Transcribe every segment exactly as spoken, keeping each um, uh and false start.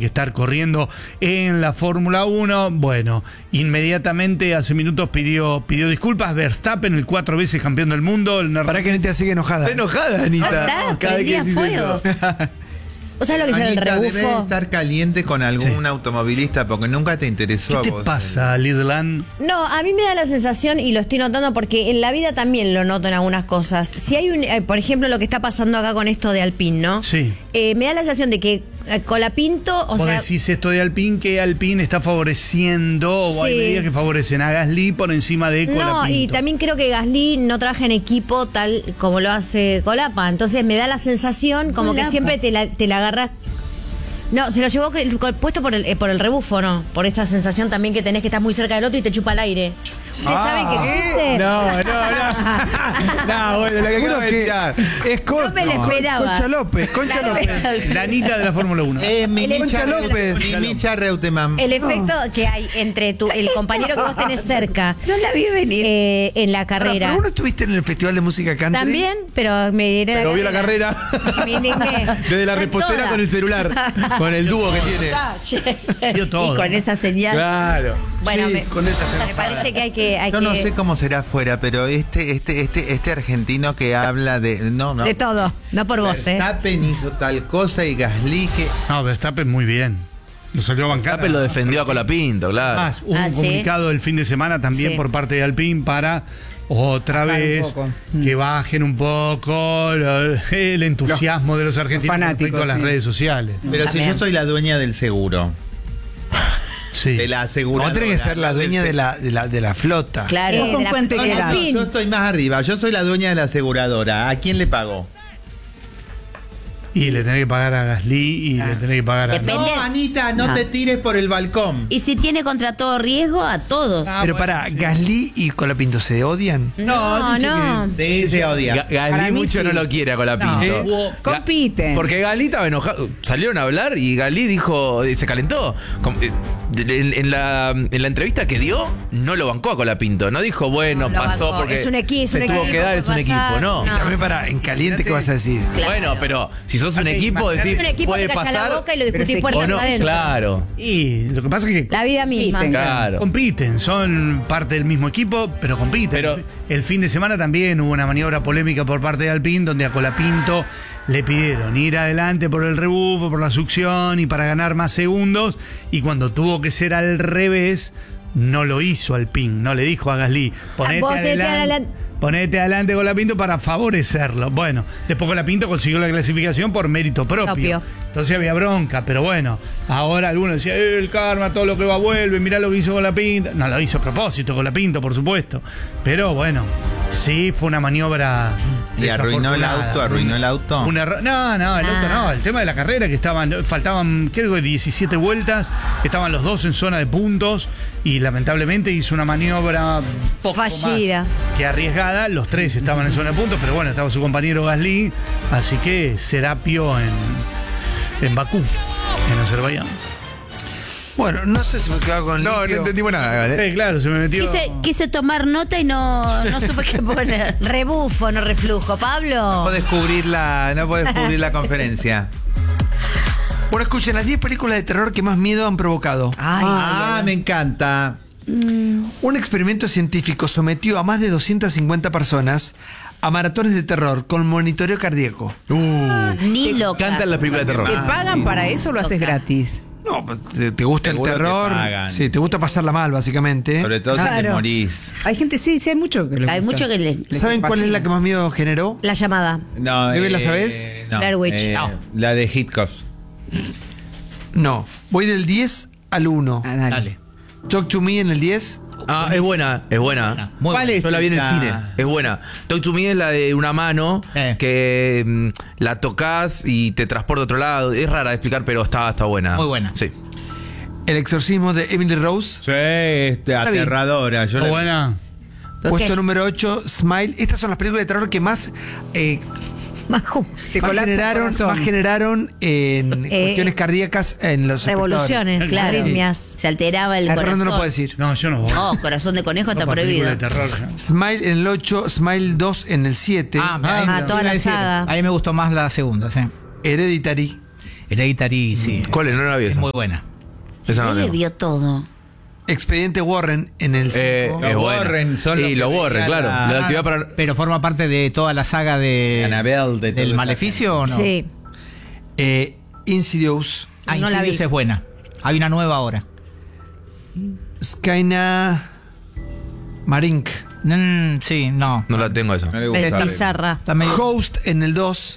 que estar corriendo en la Fórmula uno. Bueno, inmediatamente hace minutos pidió, pidió disculpas. Verstappen, el cuatro veces campeón del mundo. El Para que Anita sigue enojada. Está enojada, Anita. Está, prendía fuego. ¿O sea lo que es el Anita, debe rebufo? estar caliente con algún Sí. automovilista porque nunca te interesó ¿Qué a te vos. pasa, Lidland? No, a mí me da la sensación, y lo estoy notando porque en la vida también lo noto en algunas cosas. Si hay un, eh, por ejemplo, lo que está pasando acá con esto de Alpine, ¿no? Sí. Eh, me da la sensación de que eh, Colapinto, o Vos sea, decís esto de Alpine, que Alpine está favoreciendo, o hay Sí. medidas que favorecen a Gasly por encima de Colapinto. no, y también creo que Gasly no trabaja en equipo tal como lo hace Colapa. Entonces me da la sensación como Colapa. que siempre te la, te la agarras. No, se lo llevó que- puesto por el, eh, por el rebufo, ¿no? Por esta sensación también que tenés que estar muy cerca del otro y te chupa el aire. ¿Ustedes saben que existe? No, no, no. No, bueno, la que Seguro acabo de que tirar. es Con- No me lo esperaba. Concha López, Concha Claro, López. Danita de la Fórmula uno. Eh, mi El Micha Concha López. Reu- mi Micha Reutemann. El efecto que hay entre tu, el compañero que vos tenés cerca No la vi venir. eh, en la Pará, carrera. ¿pero vos no estuviste en el Festival de Música Country? También, pero me diré Pero vio la carrera. Me indigné. Desde la Está reposera toda. con el celular. Con el dúo que tiene. Cache. Dio todo. Y con esa señal. Claro. Bueno, Sí, me, con esa me parece que hay que... Hay Yo que no sé cómo será afuera, pero este, este, este, este argentino que habla de. No, no. de todo, no por vos, ¿eh? Verstappen hizo tal cosa y Gasly que. No, Verstappen muy bien. Lo salió a bancar. Verstappen lo defendió a Colapinto, claro. Más, hubo Ah, un ¿sí? comunicado el fin de semana también Sí. por parte de Alpine para otra Bajar un vez poco. que bajen un poco lo- el entusiasmo de los argentinos con fanáticos, respecto a las sí. redes sociales. Pero si También. yo soy la dueña del seguro, Sí. de la No, aseguradora. tenés que ser la no del dueña se- de la, de la, de la flota. Claro. Eh, ¿Vos de con la- cuánto No, te no, quedás? no, yo estoy más arriba. Yo soy la dueña de la aseguradora. ¿A quién le pago? Y le tenés que pagar a Gasly y le tenés que pagar a... Depende. No, Anita, no, No. te tires por el balcón. Y si tiene contra todo riesgo, a todos. Ah, Pero bueno, para, sí. ¿Gasly y Colapinto se odian? No, dice no. Sí, se Ga- odia. Gasly Para mí mucho sí. no lo quiere a Colapinto. No. Ga- Compiten. Porque Gasly estaba enojado. Salieron a hablar y Gasly dijo, eh, se calentó. Com- eh, En, en la, en la entrevista que dio, no lo bancó a Colapinto. No dijo, bueno, No lo pasó bancó. porque Es un equi- es se un tuvo equipo, que dar, es un puede pasar. equipo. No. No. También para, en caliente, ¿qué vas a decir? Claro. Bueno, pero si sos un Ok, equipo, imagínate decís, Es un equipo puede que calla la pasar boca y lo pero discutís se- puertas o no. adentro. Claro, Y lo que pasa es que La vida misma. Compiten. claro. compiten, son parte del mismo equipo, pero compiten. Pero- el fin de semana también hubo una maniobra polémica por parte de Alpine, donde a Colapinto le pidieron ir adelante por el rebufo, por la succión y para ganar más segundos, y cuando tuvo que ser al revés, no lo hizo Alpine, no le dijo a Gasly, ponete Vos te- te adelante. adelan- Ponete adelante Colapinto para favorecerlo. Bueno, después Colapinto consiguió la clasificación por mérito propio. Propio. Entonces había bronca, pero bueno, ahora algunos decían, eh, el karma, todo lo que va vuelve, mirá lo que hizo Colapinto. No, lo hizo a propósito Colapinto, por supuesto. Pero bueno, sí fue una maniobra. Y arruinó el desafortunada. auto, arruinó el auto. Un error- no, no, el Ah. auto no. El tema de la carrera, que estaban, faltaban, creo que diecisiete vueltas, estaban los dos en zona de puntos y lamentablemente hizo una maniobra poco Fallida. más que arriesgada. Los tres estaban en zona de puntos, pero bueno, estaba su compañero Gasly, así que Serapio en, en Bakú, en Azerbaiyán. Bueno, no sé si me quedo con el No, no líquido. entendimos nada. ¿eh? Sí, claro, se me metió. Quise, quise tomar nota y no, no supe qué poner. Rebufo, no reflujo. Pablo. No podés cubrir la, no podés cubrir la conferencia. Bueno, escuchen, las diez películas de terror que más miedo han provocado. Ay, Ah, me encanta. Un experimento científico sometió a más de doscientas cincuenta personas a maratones de terror con monitoreo cardíaco. Ni loca. Cantan las películas de ¿Te terror. pagan para eso o lo haces gratis? No, te, te gusta Seguro el que terror. pagan. Sí, te gusta pasarla mal, básicamente. Sobre todo si te Claro. morís. Hay gente, sí, sí, hay mucho que le Hay gusta. mucho que le- Les ¿Saben cuál es fascina. la que más miedo generó? la llamada. No, ¿Bebe, la sabés? No, Blair Witch. eh, No. La de Hitchcock. No. Voy del diez al uno. Ah, dale. Dale. Talk to Me en el diez. Ah, es buena, es buena. Muy ¿Cuál buena. es? Yo la vi en el esa? cine, es buena. Talk to Me es la de una mano Eh. que mm, la tocas y te transporta a otro lado. Es rara de explicar, pero está, está buena. Muy buena. Sí. El exorcismo de Emily Rose. Sí, este, La vi. aterradora. Yo la- buena. ¿Por Puesto qué? número ocho, Smile. Estas son las películas de terror que más, eh, Maju. Te más colapsa el generaron, corazón. más generaron en Eh, cuestiones cardíacas en los Revoluciones, Claro. arritmias. Se alteraba el espectadores. corazón. Fernando no puede decir. No, yo no voy. Oh, corazón de conejo está No, para prohibido. películas de terror. Smile en el ocho, Smile dos en el siete. Ah, Ah, ahí me- toda iba la a decir, saga. A mí me gustó más la segunda, sí. Hereditary. Hereditary, sí. ¿Cuál es? No la vi Es esa. muy buena. Esa no la Él tengo. vio todo. Expediente Warren en el Eh, cinco. es Los buena. Warren son los Y que los Warren, venían claro. a- La actividad para... Pero forma parte de toda la saga de Annabelle, de toda del esa Maleficio o no? Sí. Eh, Insidious. Ah, No la Insidious vi. es buena. Hay una nueva ahora. Skyna Marink. Mm, sí, no. No la tengo esa. No le Es gusta. bizarra. Está medio- Host en el dos.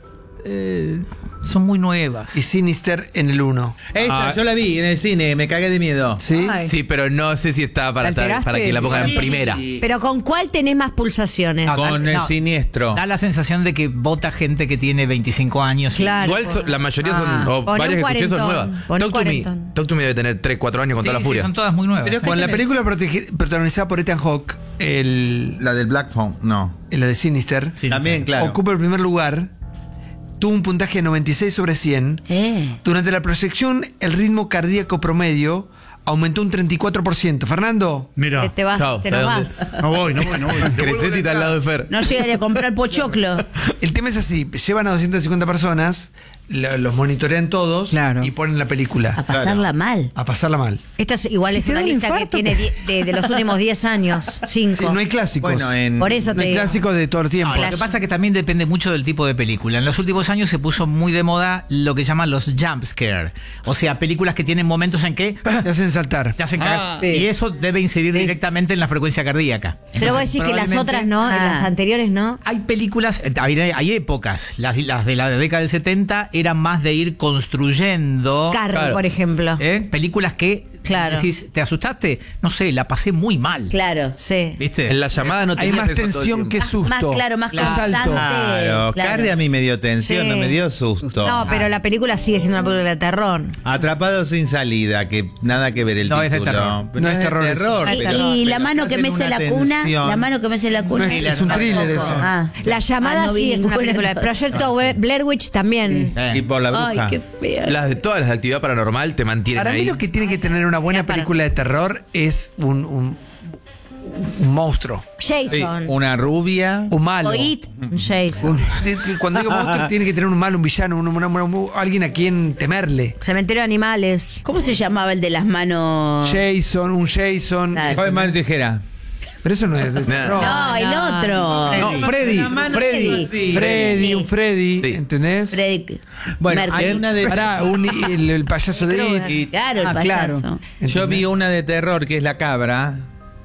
son muy nuevas. Y Sinister en el uno. Esa, Ah. yo la vi en el cine, me cagué de miedo. ¿Sí? Ay. Sí, pero no sé si está para, ¿Te estar- alteraste? para que la pongan en primera. Pero ¿con cuál tenés más pulsaciones? Ah, Con no. el siniestro. Da la sensación de que vota gente que tiene veinticinco años. Claro. Igual so- la mayoría son, Ah, o pon varias un que escuché son cuarentón, nuevas. pon un Talk to, me, cuarentón. Talk to Me debe tener tres, cuatro años con Sí, toda la sí, furia. son todas muy nuevas. Pero- Bueno, la tenés? película protege- protagonizada por Ethan Hawke, el, La del Black Phone, no. la de Sinister, Sí, También, claro. ocupa el primer lugar. Tuvo un puntaje de noventa y seis sobre cien. Eh. Durante la proyección, el ritmo cardíaco promedio aumentó un treinta y cuatro por ciento. Fernando, Mira. Te, te vas, Chao, te nos ¿sabes vas. No voy, no voy, no voy. Crecete y está al lado de Fer. No llegan a comprar pochoclo. el tema es así: llevan a doscientas cincuenta personas, lo- los monitorean todos Claro. y ponen la A película pasarla mal. a pasarla mal. Esta es, igual Si es te una da un lista que infarto, tiene pues. die- de, de los últimos diez años. Cinco. Sí, no hay clásicos. Bueno, en. Por eso no te hay digo. clásicos de todo el tiempo. No, lo que pasa es que también depende mucho del tipo de película. En los últimos años se puso muy de moda lo que llaman los jump scare. O sea, películas que tienen momentos en que Te hacen saltar. te hacen cagar. sí. Y eso debe incidir directamente en la frecuencia cardíaca. Pero vos decís que las probablemente- otras no, y Ah. las anteriores no. Hay películas, eh, hay, hay épocas, las, las de la década del setenta eran más de ir construyendo Carrie, Claro. por ejemplo. ¿eh? películas que Claro. decís, ¿te asustaste? No sé, la pasé muy mal. Claro. Sí. ¿Viste? En la llamada no Hay tenés más eso todo el tensión tiempo. que Más, susto. más claro, más Claro. constante. Claro, Claro. Carrie a mí me dio tensión, Sí. no me dio susto. No, pero la película sigue siendo una película de terror. Atrapado sin salida, que nada que ver el No, es de título. terror. Pero No es terror, de es- terror. es pero- Y pero la mano te que hacen mece una la cuna, tensión. la mano que mece la cuna. No es- es un thriller eso. Ah. La llamada Ah, no vi sí es una ninguna, película. entonces. Proyecto Blair Witch también. Eh. Y por la bruja. Ay, qué fea. Las de todas las de actividad paranormal te mantienen Para ahí. mí lo que tiene que tener una buena Ya, para. película de terror es un, un, un monstruo, Jason. Una rubia. un malo. O It. Jason. De- de- Cuando digo monstruo tiene que tener un malo, un villano, un- una- una- alguien a quien temerle. Cementerio de animales. ¿Cómo se llamaba el de las manos? Jason, un Jason. Claro. Joder, mano y tijera. Pero eso no es de Nah. terror. No, el no. otro. No, Freddy. Una mano Freddy. así. Freddy, un Freddy, Sí. ¿entendés? Freddy Bueno, Mercury. hay una de. Pará, un- el, el payaso de It. Y- Claro, el Ah, payaso. claro. Yo vi una de terror que es La Cabra.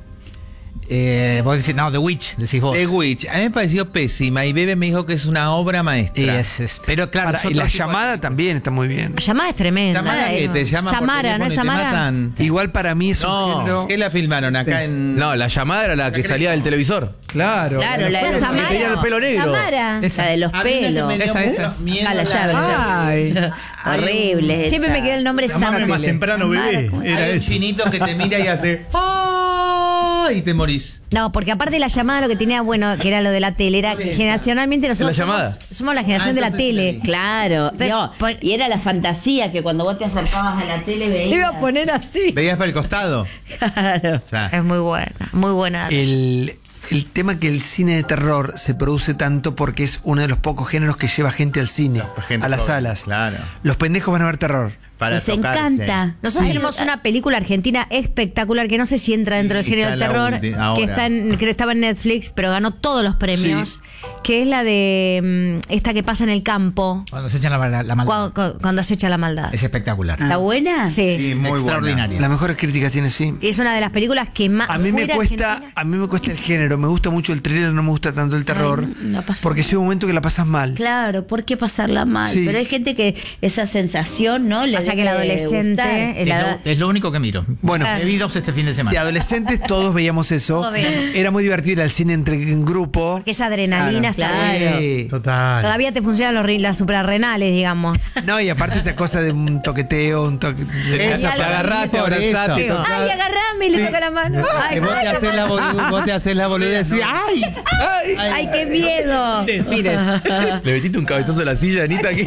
Eh, vos decís, no, The Witch, decís vos. The Witch. A mí me pareció pésima y Bebe me dijo que es una obra Y maestra. es- es- pero claro, Pará, es y otro la tipo de- llamada también está muy bien. La llamada es tremenda. Samara que eso. te llama Samara, por ¿no es teléfono y te Samara? matan. Igual para mí es un No. género. ¿Qué la filmaron acá en.? No, la llamada era la que salía del televisor. Claro. Claro, la Era de Samara. tenía el pelo negro. Samara. Esa de los A mí la que pelos. me dio Esa, mucho esa. miedo Ah, la llave, la llave. Ay. Horrible. Siempre esa. me queda el nombre Samara Samara. más temprano, bebé. Samara, Era Hay un eso. chinito que te mira y hace. ¡Ah! Y te morís. No, porque aparte de la llamada lo que tenía bueno, que era lo de la tele, era que generacionalmente nosotros ¿La llamada? somos, somos la generación Ah, de la entonces tele. sí. Claro. Entonces, No, por- y era la fantasía que cuando vos te acercabas a la tele veías. Se iba a poner así. ¿Veías para el costado? Claro. O sea, Es muy buena, muy buena. El, el tema que el cine de terror se produce tanto porque es uno de los pocos géneros que lleva gente al cine, gente a las joven, salas. claro. Los pendejos van a ver terror. para Les tocarse. encanta. Nosotros Sí. tenemos una película argentina espectacular que no sé si entra dentro del Sí, género está del la terror, ulti- ahora. que, está en, que estaba en Netflix, pero ganó todos los premios, que es la de mm, esta que pasa en el campo, Cuando se echan la, la, la maldad. cuando, cuando se echa la maldad. Es espectacular. ¿Está buena? Sí. Sí, muy Extraordinaria. Las mejores críticas tiene, sí. Es una de las películas que más A mí me fuera cuesta, Argentina- a mí me cuesta el género, me gusta mucho el thriller, no me gusta tanto el terror, Ay, no pasa porque nada. llega un momento que la pasas mal. Claro, ¿por qué pasarla mal? Sí. Pero hay gente que esa sensación, ¿no? Le Pasa que el debe adolescente, gustar. el Es ado- lo, es lo único que miro. Bueno. Me vi dos este fin de De semana. adolescentes todos veíamos eso. Todos veíamos. Era muy divertido ir al cine entre en grupo. que esa adrenalina está Claro. buena. Sí. Total. Todavía te funcionan los, ri- las suprarrenales, digamos. No, y aparte esta cosa de un toqueteo, un toque. de- Eso, Y algo agarrate, por eso. abrazate, Pero- tocá. Ay, agarrame y le toca la mano. Ay, Que vos te ay, haces la boluda, vos te haces la boluda y decís, ¡ay! ¡Ay! ay, qué miedo. Le metiste un cabezazo a la silla, Anita, que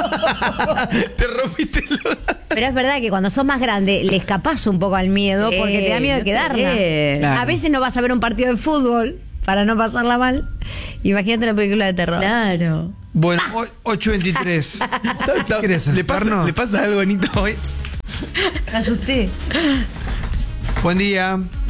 te rompiste el... Pero es verdad que cuando sos más grande le escapás un poco al miedo Sí, porque te da miedo de no te quedarla. quedes. Claro. A veces no vas a ver un partido de fútbol para no pasarla mal. Imagínate una película de terror. Claro. Bueno, o- ocho veintitrés. ¿Qué querés ¿Le pasa, asustarnos? ¿Le pasa algo, Anito, hoy? Me asusté. Buen día.